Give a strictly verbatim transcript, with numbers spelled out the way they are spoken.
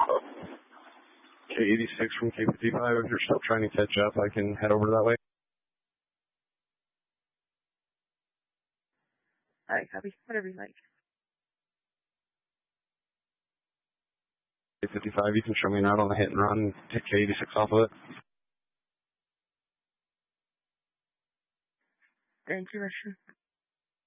K eighty-six from K fifty-five, if you're still trying to catch up, I can head over that way. Alright, copy. Whatever you like. K fifty-five, you can show me out on the hit and run, take K eighty-six off of it. Thank you, Russian.